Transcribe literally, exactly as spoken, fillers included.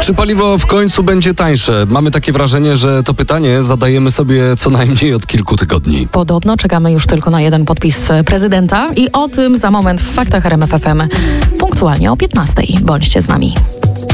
Czy paliwo w końcu będzie tańsze? Mamy takie wrażenie, że to pytanie zadajemy sobie co najmniej od kilku tygodni. Podobno czekamy już tylko na jeden podpis prezydenta i o tym za moment w Faktach R M F F M punktualnie o piętnastej. Bądźcie z nami.